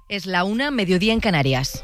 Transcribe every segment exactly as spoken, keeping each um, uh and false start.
Es la una, mediodía en Canarias.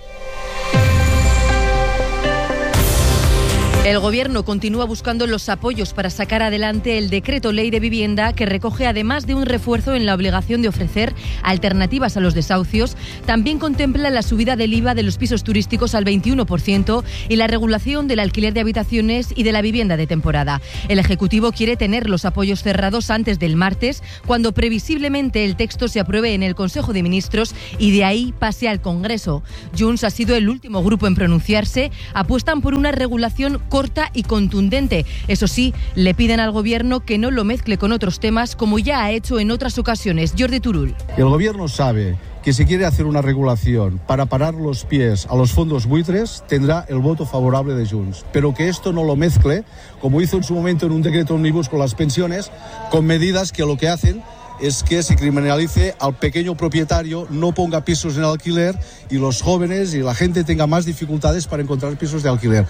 El Gobierno continúa buscando los apoyos para sacar adelante el decreto ley de vivienda que recoge, además de un refuerzo en la obligación de ofrecer alternativas a los desahucios, también contempla la subida del I V A de los pisos turísticos al veintiuno por ciento y la regulación del alquiler de habitaciones y de la vivienda de temporada. El Ejecutivo quiere tener los apoyos cerrados antes del martes, cuando previsiblemente el texto se apruebe en el Consejo de Ministros y de ahí pase al Congreso. Junts ha sido el último grupo en pronunciarse. Apuestan por una regulación corta y contundente. Eso sí, le piden al Gobierno que no lo mezcle con otros temas, como ya ha hecho en otras ocasiones. Jordi Turull. El Gobierno sabe que si quiere hacer una regulación para parar los pies a los fondos buitres, tendrá el voto favorable de Junts. Pero que esto no lo mezcle, como hizo en su momento en un decreto ómnibus con las pensiones, con medidas que lo que hacen es que se criminalice al pequeño propietario, no ponga pisos en alquiler y los jóvenes y la gente tenga más dificultades para encontrar pisos de alquiler.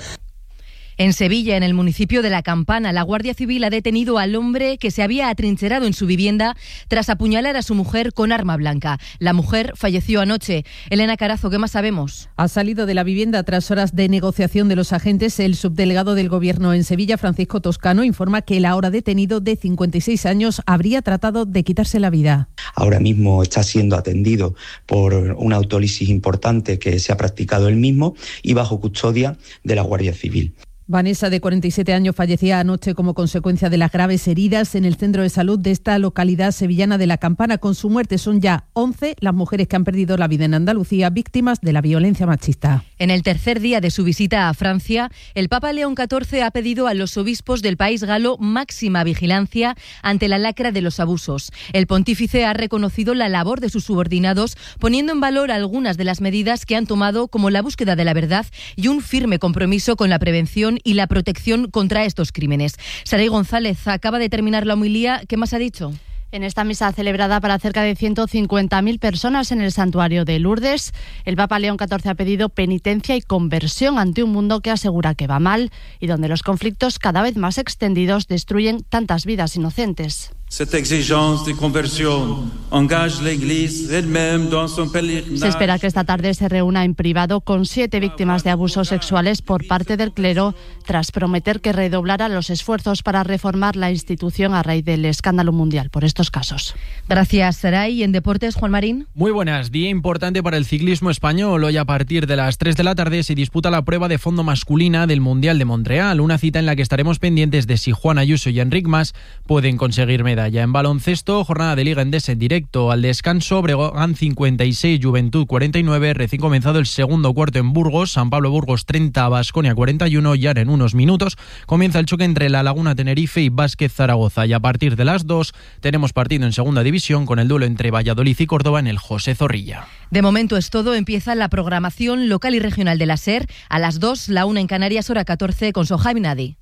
En Sevilla, en el municipio de La Campana, la Guardia Civil ha detenido al hombre que se había atrincherado en su vivienda tras apuñalar a su mujer con arma blanca. La mujer falleció anoche. Elena Carazo, ¿qué más sabemos? Ha salido de la vivienda tras horas de negociación de los agentes. El subdelegado del Gobierno en Sevilla, Francisco Toscano, informa que el ahora detenido, de cincuenta y seis años, habría tratado de quitarse la vida. Ahora mismo está siendo atendido por una autólisis importante que se ha practicado él mismo y bajo custodia de la Guardia Civil. Vanessa, de cuarenta y siete años, fallecía anoche como consecuencia de las graves heridas en el centro de salud de esta localidad sevillana de La Campana. Con su muerte son ya once las mujeres que han perdido la vida en Andalucía víctimas de la violencia machista. En el tercer día de su visita a Francia, el Papa León catorce ha pedido a los obispos del país galo máxima vigilancia ante la lacra de los abusos. El pontífice ha reconocido la labor de sus subordinados, poniendo en valor algunas de las medidas que han tomado, como la búsqueda de la verdad y un firme compromiso con la prevención y la protección contra estos crímenes. Saray González acaba de terminar la homilía. ¿Qué más ha dicho? En esta misa celebrada para cerca de ciento cincuenta mil personas en el santuario de Lourdes, el Papa León catorce ha pedido penitencia y conversión ante un mundo que asegura que va mal y donde los conflictos cada vez más extendidos destruyen tantas vidas inocentes. Cette exigence de conversión engage la Iglesia elle-même dans son pèlerinage. Se espera que esta tarde se reúna en privado con siete víctimas de abusos sexuales por parte del clero, tras prometer que redoblará los esfuerzos para reformar la institución a raíz del escándalo mundial por estos casos. Gracias, Saray. En deportes, Juan Marín. Muy buenas. Día importante para el ciclismo español. Hoy, a partir de las tres de la tarde, se disputa la prueba de fondo masculina del Mundial de Montreal, una cita en la que estaremos pendientes de si Juan Ayuso y Enric Mas pueden conseguir medalla. En baloncesto, jornada de Liga Endesa en directo. Al descanso, Breogán cincuenta y seis, Juventud cuarenta y nueve. Recién comenzado el segundo cuarto en Burgos, San Pablo Burgos treinta, Baskonia cuarenta y uno. Y ahora en unos minutos comienza el choque entre La Laguna Tenerife y Vázquez Zaragoza. Y a partir de las dos tenemos partido en segunda división con el duelo entre Valladolid y Córdoba en el José Zorrilla. De momento es todo. Empieza la programación local y regional de la SER. A las dos, la una en Canarias, hora catorce, con Sohaib Nadi.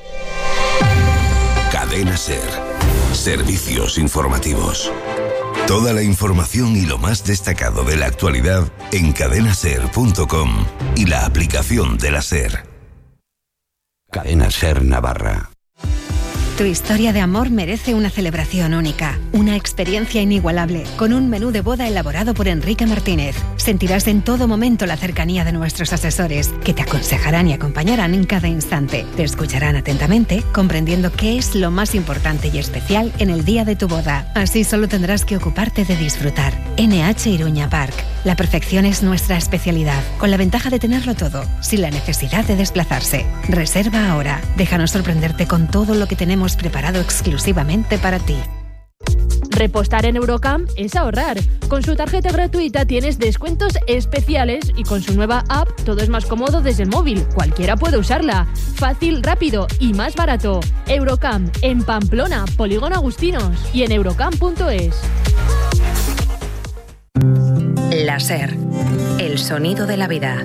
Cadena SER. Servicios informativos. Toda la información y lo más destacado de la actualidad en cadena ser punto com y la aplicación de la SER. Cadena SER Navarra. Tu historia de amor merece una celebración única, una experiencia inigualable, con un menú de boda elaborado por Enrique Martínez. Sentirás en todo momento la cercanía de nuestros asesores, que te aconsejarán y acompañarán en cada instante. Te escucharán atentamente, comprendiendo qué es lo más importante y especial en el día de tu boda. Así solo tendrás que ocuparte de disfrutar. N H Iruña Park. La perfección es nuestra especialidad, con la ventaja de tenerlo todo, sin la necesidad de desplazarse. Reserva ahora. Déjanos sorprenderte con todo lo que tenemos preparado exclusivamente para ti. Repostar en Eurocamp es ahorrar. Con su tarjeta gratuita tienes descuentos especiales y con su nueva app todo es más cómodo desde el móvil. Cualquiera puede usarla. Fácil, rápido y más barato. Eurocamp en Pamplona, Polígono Agustinos y en eurocamp punto es. La SER. El sonido de la vida.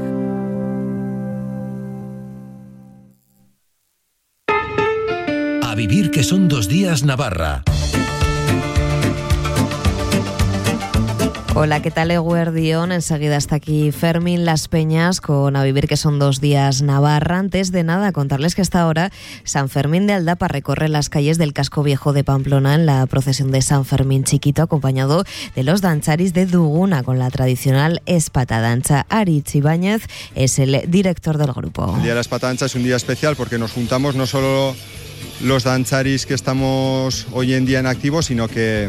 A vivir que son dos días Navarra. Hola, ¿qué tal, Eguerdión? Enseguida está aquí Fermín Las Peñas con A Vivir, que son dos días Navarra. Antes de nada, contarles que hasta ahora San Fermín de Aldapa recorre las calles del casco viejo de Pamplona en la procesión de San Fermín Chiquito, acompañado de los dancharis de Duguna con la tradicional espatadancha. Aritz Ibáñez es el director del grupo. El día de la espatadancha es un día especial porque nos juntamos no solo los dancharis que estamos hoy en día en activo, sino que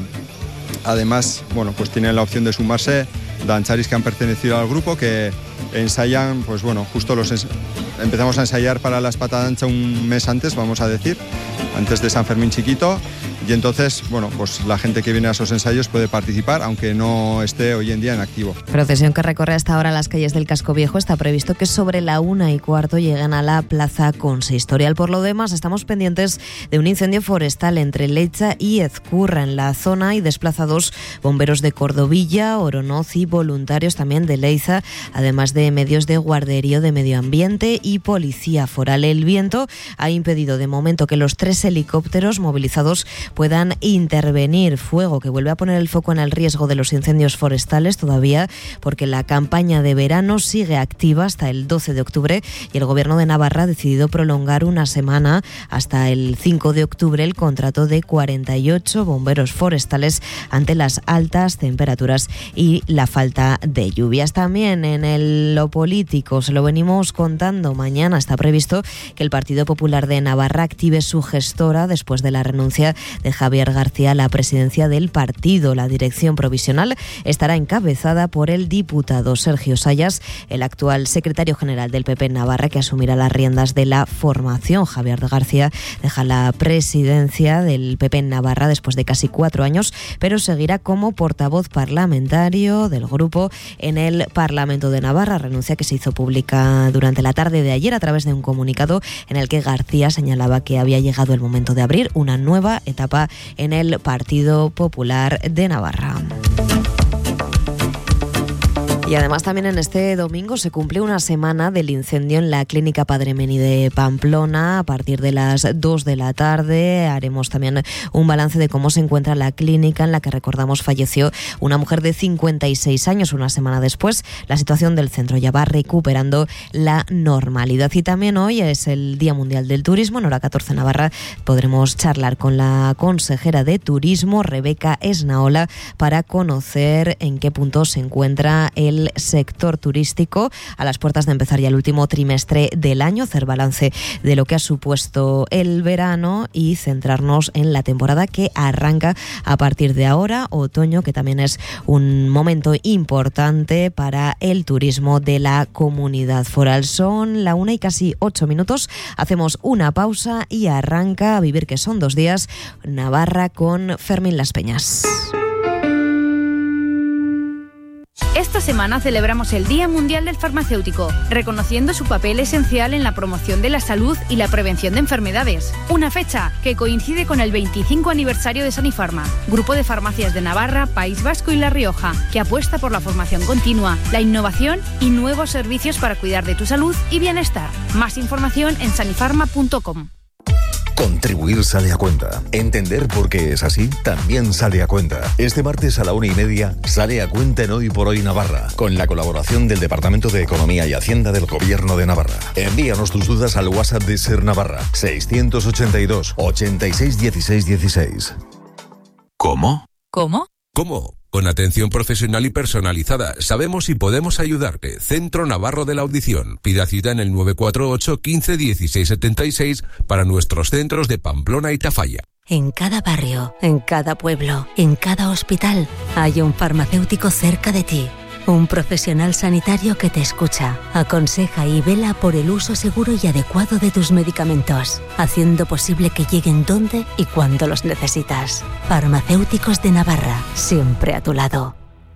además, bueno, pues tienen la opción de sumarse dancharis que han pertenecido al grupo, que ensayan, pues bueno, justo los ens- empezamos a ensayar para la espatadancha un mes antes, vamos a decir, antes de San Fermín Chiquito, y entonces, bueno, pues la gente que viene a esos ensayos puede participar, aunque no esté hoy en día en activo. Procesión que recorre hasta ahora las calles del casco viejo. Está previsto que sobre la una y cuarto lleguen a la plaza consistorial. Por lo demás, estamos pendientes de un incendio forestal entre Lecha y Ezcurra en la zona, y desplazados bomberos de Cordovilla, Oronoz y voluntarios también de Leiza, además de medios de guarderío de medio ambiente y policía foral. El viento ha impedido de momento que los tres helicópteros movilizados puedan intervenir. Fuego que vuelve a poner el foco en el riesgo de los incendios forestales todavía, porque la campaña de verano sigue activa hasta el doce de octubre y el Gobierno de Navarra ha decidido prolongar una semana hasta el cinco de octubre el contrato de cuarenta y ocho bomberos forestales ante las altas temperaturas y la falta de lluvias. También en el, lo político, se lo venimos contando, mañana está previsto que el Partido Popular de Navarra active su gestora después de la renuncia de Javier García a la presidencia del partido. La dirección provisional estará encabezada por el diputado Sergio Sayas, el actual secretario general del P P en Navarra, que asumirá las riendas de la formación. Javier García deja la presidencia del P P en Navarra después de casi cuatro años, pero seguirá como portavoz parlamentario del grupo en el Parlamento de Navarra. Renuncia que se hizo pública durante la tarde de ayer a través de un comunicado en el que García señalaba que había llegado el momento de abrir una nueva etapa en el Partido Popular de Navarra. Y además también en este domingo se cumple una semana del incendio en la Clínica Padre Meni de Pamplona. A partir de las dos de la tarde haremos también un balance de cómo se encuentra la clínica, en la que, recordamos, falleció una mujer de cincuenta y seis años. Una semana después, la situación del centro ya va recuperando la normalidad. Y también hoy es el Día Mundial del Turismo. En Hora catorce Navarra podremos charlar con la consejera de Turismo, Rebeca Esnaola, para conocer en qué punto se encuentra el el sector turístico a las puertas de empezar ya el último trimestre del año, hacer balance de lo que ha supuesto el verano y centrarnos en la temporada que arranca a partir de ahora, otoño, que también es un momento importante para el turismo de la comunidad foral. Son la una y casi ocho minutos, hacemos una pausa y arranca A Vivir, que son dos días Navarra con Fermín Las Peñas. Esta semana celebramos el Día Mundial del Farmacéutico, reconociendo su papel esencial en la promoción de la salud y la prevención de enfermedades. Una fecha que coincide con el veinticinco aniversario de Sanifarma, grupo de farmacias de Navarra, País Vasco y La Rioja, que apuesta por la formación continua, la innovación y nuevos servicios para cuidar de tu salud y bienestar. Más información en sanifarma punto com. Contribuir sale a cuenta. Entender por qué es así también sale a cuenta. Este martes a la una y media sale a cuenta en Hoy por Hoy Navarra, con la colaboración del Departamento de Economía y Hacienda del Gobierno de Navarra. Envíanos tus dudas al WhatsApp de Ser Navarra, seiscientos ochenta y dos, ochenta y seis, dieciséis, dieciséis. ¿Cómo? ¿Cómo? ¿Cómo? Con atención profesional y personalizada, sabemos y podemos ayudarte. Centro Navarro de la Audición. Pida cita en el nueve cuatro ocho, quince, dieciséis, setenta y seis para nuestros centros de Pamplona y Tafalla. En cada barrio, en cada pueblo, en cada hospital, hay un farmacéutico cerca de ti. Un profesional sanitario que te escucha, aconseja y vela por el uso seguro y adecuado de tus medicamentos, haciendo posible que lleguen donde y cuando los necesitas. Farmacéuticos de Navarra, siempre a tu lado.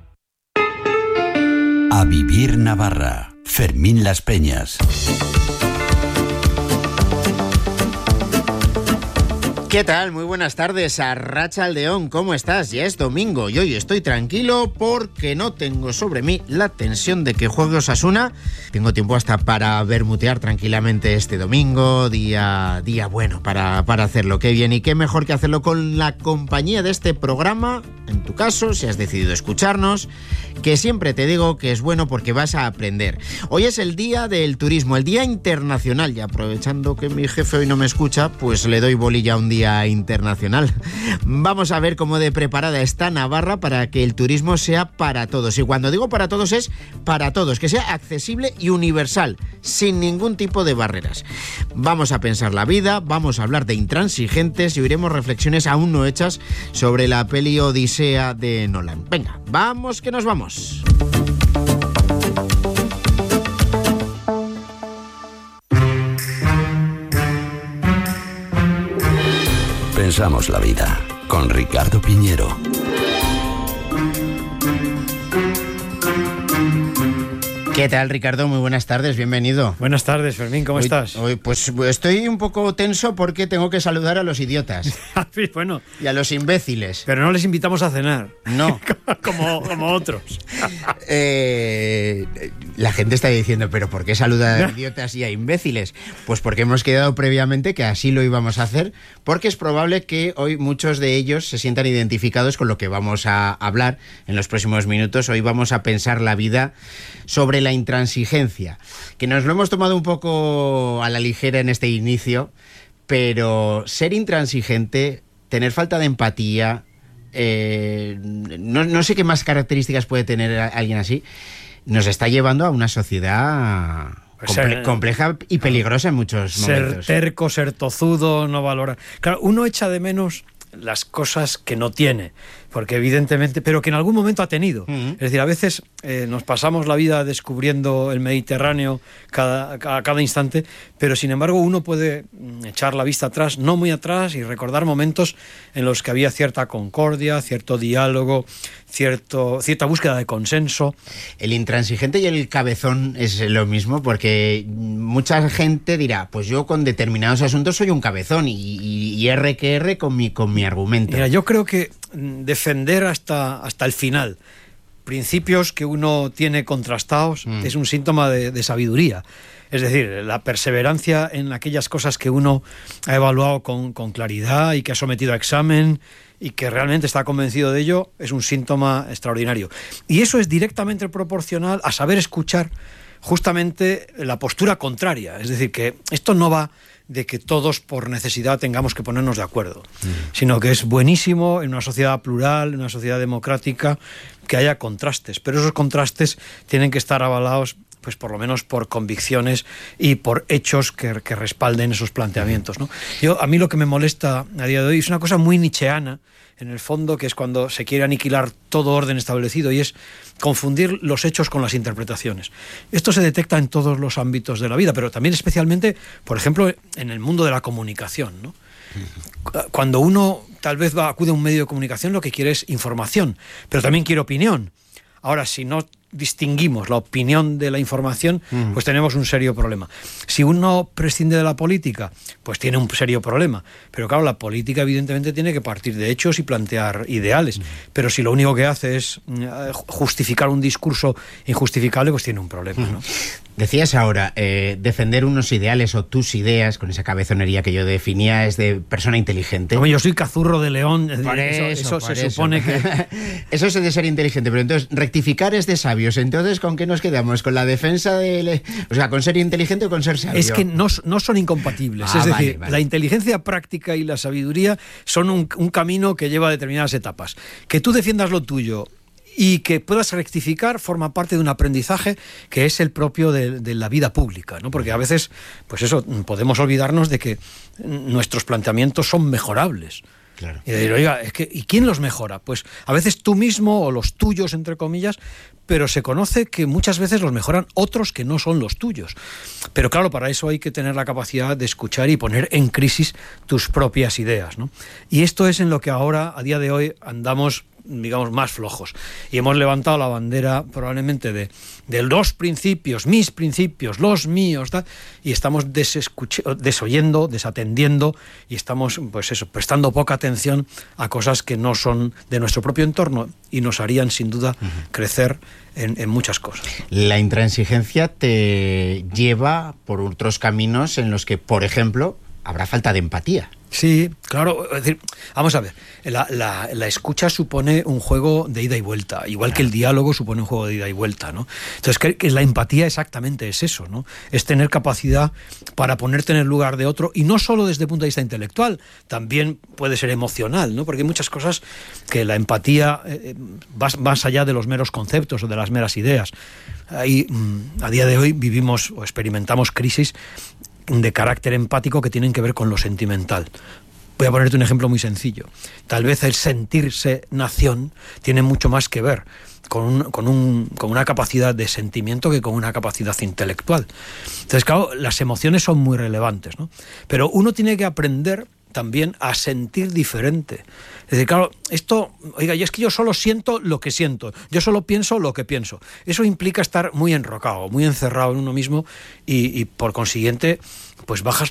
A Vivir Navarra. Fermín Las Peñas. ¿Qué tal? Muy buenas tardes, Arratsaldeon, ¿cómo estás? Ya es domingo y hoy estoy tranquilo porque no tengo sobre mí la tensión de que juegue Osasuna. Tengo tiempo hasta para bermutear tranquilamente este domingo, día, día bueno para, para hacerlo. Qué bien y qué mejor que hacerlo con la compañía de este programa, en tu caso, si has decidido escucharnos, que siempre te digo que es bueno porque vas a aprender. Hoy es el día del turismo, el día internacional, y aprovechando que mi jefe hoy no me escucha, pues le doy bolilla a un día internacional. Vamos a ver cómo de preparada está Navarra para que el turismo sea para todos. Y cuando digo para todos es para todos, que sea accesible y universal, sin ningún tipo de barreras. Vamos a pensar la vida, vamos a hablar de intransigentes y oiremos reflexiones aún no hechas sobre la peli Odisea de Nolan. Venga, vamos que nos vamos. Pensamos la vida con Ricardo Piñero. ¿Qué tal, Ricardo? Muy buenas tardes, bienvenido. Buenas tardes, Fermín, ¿cómo hoy, estás? Hoy, pues estoy un poco tenso porque tengo que saludar a los idiotas. Bueno. Y a los imbéciles. Pero no les invitamos a cenar. No. como, como otros. eh, la gente está diciendo, ¿pero por qué saludar a idiotas y a imbéciles? Pues porque hemos quedado previamente que así lo íbamos a hacer, porque es probable que hoy muchos de ellos se sientan identificados con lo que vamos a hablar en los próximos minutos. Hoy vamos a pensar la vida sobre la intransigencia, que nos lo hemos tomado un poco a la ligera en este inicio, pero ser intransigente, tener falta de empatía, eh, no, no sé qué más características puede tener alguien así, nos está llevando a una sociedad comple- ser, compleja y peligrosa en muchos ser momentos. Ser terco, ser tozudo, no valorar. Claro, uno echa de menos las cosas que no tiene, porque evidentemente, pero que en algún momento ha tenido. Uh-huh. Es decir, a veces eh, nos pasamos la vida descubriendo el Mediterráneo cada, a cada instante, pero sin embargo uno puede echar la vista atrás, no muy atrás, y recordar momentos en los que había cierta concordia, cierto diálogo, cierto, cierta búsqueda de consenso. El intransigente y el cabezón es lo mismo, porque mucha gente dirá, pues yo con determinados asuntos soy un cabezón y, y, y R que R con mi, con mi argumento. Mira, yo creo que defender hasta, hasta el final principios que uno tiene contrastados mm. es un síntoma de, de sabiduría. Es decir, la perseverancia en aquellas cosas que uno ha evaluado con, con claridad y que ha sometido a examen y que realmente está convencido de ello es un síntoma extraordinario. Y eso es directamente proporcional a saber escuchar justamente la postura contraria. Es decir, que esto no va de que todos por necesidad tengamos que ponernos de acuerdo, mm. sino que es buenísimo en una sociedad plural, en una sociedad democrática, que haya contrastes, pero esos contrastes tienen que estar avalados pues por lo menos por convicciones y por hechos que, que respalden esos planteamientos, ¿no? Yo, a mí lo que me molesta a día de hoy es una cosa muy nietzscheana, en el fondo, que es cuando se quiere aniquilar todo orden establecido, y es confundir los hechos con las interpretaciones. Esto se detecta en todos los ámbitos de la vida, pero también especialmente, por ejemplo, en el mundo de la comunicación, ¿no? Cuando uno tal vez va, acude a un medio de comunicación, lo que quiere es información, pero también quiere opinión. Ahora, si no distinguimos la opinión de la información, uh-huh. pues tenemos un serio problema. Si uno prescinde de la política, pues tiene un serio problema. Pero claro, la política evidentemente tiene que partir de hechos y plantear ideales. Uh-huh. Pero si lo único que hace es justificar un discurso injustificable, pues tiene un problema, ¿no? Decías ahora, eh, defender unos ideales o tus ideas, con esa cabezonería que yo definía, es de persona inteligente. Como yo soy cazurro de león, por eso, eso, eso por se eso. supone que... Eso es de ser inteligente, pero entonces, rectificar es de sabios. Entonces, ¿con qué nos quedamos? ¿Con la defensa de... O sea, con ser inteligente o con ser sabio? Es que no, no son incompatibles. Ah, es decir, vale, vale. La inteligencia práctica y la sabiduría son un, un camino que lleva a determinadas etapas. Que tú defiendas lo tuyo y que puedas rectificar forma parte de un aprendizaje que es el propio de, de la vida pública, ¿no? Porque a veces, pues eso, podemos olvidarnos de que nuestros planteamientos son mejorables. Claro. Y decir, oiga, es que, ¿y quién los mejora? Pues a veces tú mismo o los tuyos, entre comillas, pero se conoce que muchas veces los mejoran otros que no son los tuyos. Pero claro, para eso hay que tener la capacidad de escuchar y poner en crisis tus propias ideas, ¿no? Y esto es en lo que ahora, a día de hoy, andamos digamos, más flojos. Y hemos levantado la bandera probablemente de, de los principios, mis principios, los míos, tal, y estamos desescuch- desoyendo, desatendiendo, y estamos, pues eso, prestando poca atención a cosas que no son de nuestro propio entorno y nos harían sin duda uh-huh. crecer en, en muchas cosas. La intransigencia te lleva por otros caminos en los que, por ejemplo, habrá falta de empatía. Sí, claro. Es decir, vamos a ver, la, la, la escucha supone un juego de ida y vuelta, igual que el diálogo supone un juego de ida y vuelta, ¿no? Entonces, que, que la empatía exactamente es eso, ¿no? Es tener capacidad para ponerte en el lugar de otro, y no solo desde el punto de vista intelectual, también puede ser emocional, ¿no? Porque hay muchas cosas que la empatía eh, va más allá de los meros conceptos o de las meras ideas. Ahí, a día de hoy, vivimos o experimentamos crisis de carácter empático que tienen que ver con lo sentimental. Voy a ponerte un ejemplo muy sencillo. Tal vez el sentirse nación tiene mucho más que ver con, un, con, un, con una capacidad de sentimiento que con una capacidad intelectual. Entonces, claro, las emociones son muy relevantes, ¿no? Pero uno tiene que aprender también a sentir diferente. Es decir, claro, esto, oiga, y es que yo solo siento lo que siento, yo solo pienso lo que pienso. Eso implica estar muy enrocado, muy encerrado en uno mismo y, y por consiguiente, pues bajas